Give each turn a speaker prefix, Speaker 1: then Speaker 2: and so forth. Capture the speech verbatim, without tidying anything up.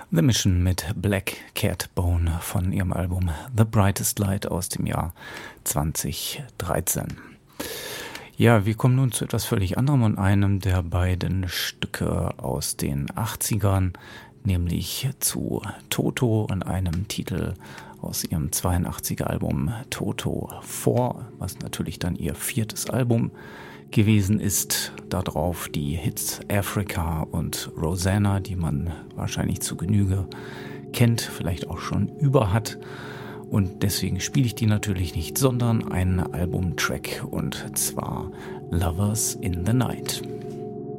Speaker 1: The Mission mit Black Cat Bone von ihrem Album The Brightest Light aus dem Jahr zweitausenddreizehn. Ja, wir kommen nun zu etwas völlig anderem und einem der beiden Stücke aus den achtzigern, nämlich zu Toto und einem Titel aus ihrem zweiundachtziger Album Toto vier, was natürlich dann ihr viertes Album gewesen ist. Darauf die Hits Africa und Rosanna, die man wahrscheinlich zu Genüge kennt, vielleicht auch schon über hat. Und deswegen spiele ich die natürlich nicht, sondern einen Albumtrack, und zwar Lovers in the Night.